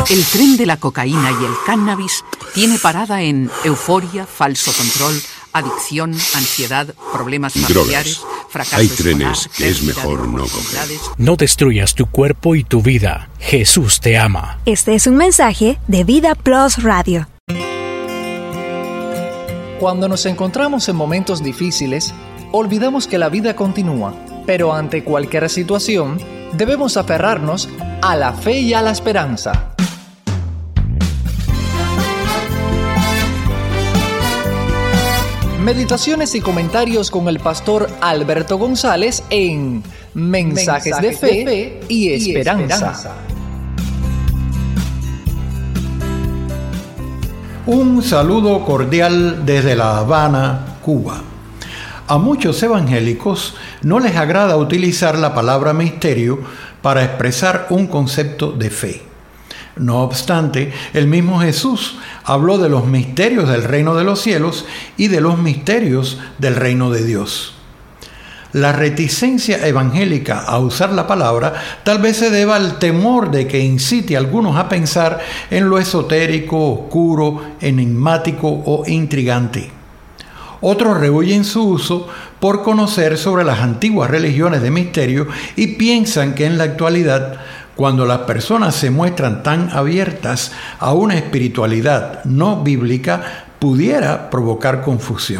El tren de la cocaína y el cannabis tiene parada en euforia, falso control, adicción, ansiedad, problemas familiares, fracaso Hay escolar, trenes que es pérdida mejor de no oportunidades. No destruyas tu cuerpo y tu vida. Jesús te ama. Este es un mensaje de Vida Plus Radio. Cuando nos encontramos en momentos difíciles, olvidamos que la vida continúa, pero ante cualquier situación, debemos aferrarnos a la fe y a la esperanza. Meditaciones y comentarios con el pastor Alberto González en Mensajes de Fe y Esperanza. Un saludo cordial desde La Habana, Cuba. A muchos evangélicos no les agrada utilizar la palabra misterio para expresar un concepto de fe. No obstante, el mismo Jesús habló de los misterios del reino de los cielos y de los misterios del reino de Dios. La reticencia evangélica a usar la palabra tal vez se deba al temor de que incite a algunos a pensar en lo esotérico, oscuro, enigmático o intrigante. Otros rehuyen su uso por conocer sobre las antiguas religiones de misterio y piensan que en la actualidad, cuando las personas se muestran tan abiertas a una espiritualidad no bíblica, pudiera provocar confusión.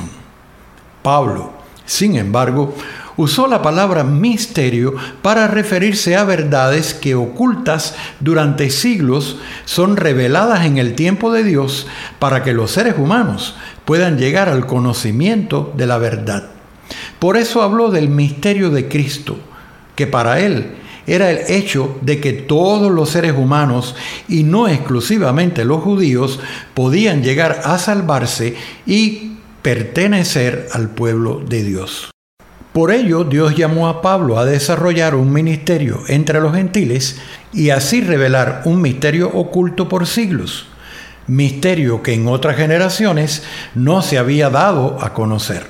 Pablo, sin embargo, usó la palabra misterio para referirse a verdades que ocultas durante siglos son reveladas en el tiempo de Dios para que los seres humanos puedan llegar al conocimiento de la verdad. Por eso habló del misterio de Cristo, que para él era el hecho de que todos los seres humanos, y no exclusivamente los judíos, podían llegar a salvarse y pertenecer al pueblo de Dios. Por ello, Dios llamó a Pablo a desarrollar un ministerio entre los gentiles y así revelar un misterio oculto por siglos, misterio que en otras generaciones no se había dado a conocer.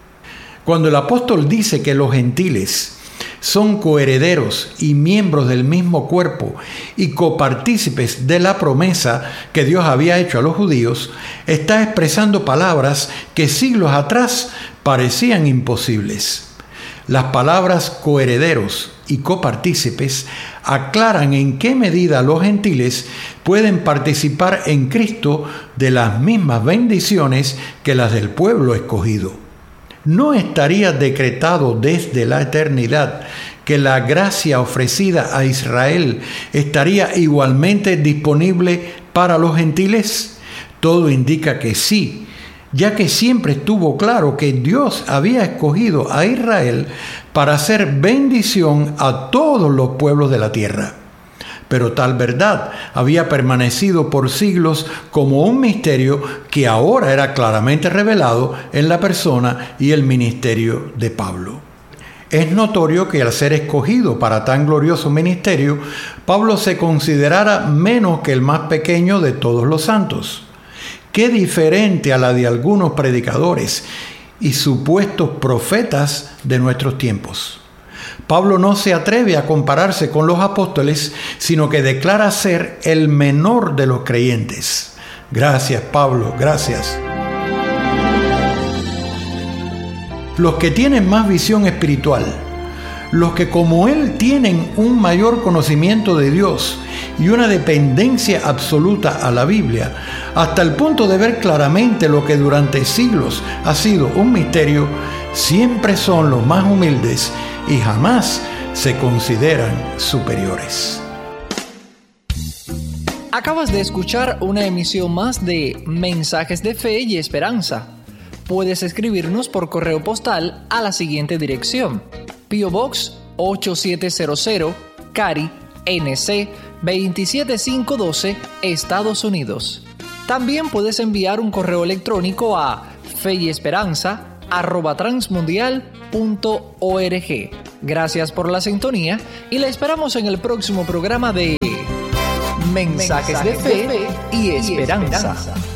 Cuando el apóstol dice que los gentiles son coherederos y miembros del mismo cuerpo y copartícipes de la promesa que Dios había hecho a los judíos, está expresando palabras que siglos atrás parecían imposibles. Las palabras coherederos y copartícipes aclaran en qué medida los gentiles pueden participar en Cristo de las mismas bendiciones que las del pueblo escogido. ¿No estaría decretado desde la eternidad que la gracia ofrecida a Israel estaría igualmente disponible para los gentiles? Todo indica que sí, ya que siempre estuvo claro que Dios había escogido a Israel para hacer bendición a todos los pueblos de la tierra. Pero tal verdad había permanecido por siglos como un misterio que ahora era claramente revelado en la persona y el ministerio de Pablo. Es notorio que al ser escogido para tan glorioso ministerio, Pablo se considerara menos que el más pequeño de todos los santos. Qué diferente a la de algunos predicadores y supuestos profetas de nuestros tiempos. Pablo no se atreve a compararse con los apóstoles, sino que declara ser el menor de los creyentes. Gracias, Pablo, gracias. Los que tienen más visión espiritual, los que como él tienen un mayor conocimiento de Dios y una dependencia absoluta a la Biblia, hasta el punto de ver claramente lo que durante siglos ha sido un misterio, siempre son los más humildes y jamás se consideran superiores. Acabas de escuchar una emisión más de Mensajes de Fe y Esperanza. Puedes escribirnos por correo postal a la siguiente dirección: P.O. Box 8700, Cary, NC 27512, Estados Unidos. También puedes enviar un correo electrónico a feyesperanza@transmundial.org. Gracias por la sintonía y la esperamos en el próximo programa de Mensajes de Fe y Esperanza.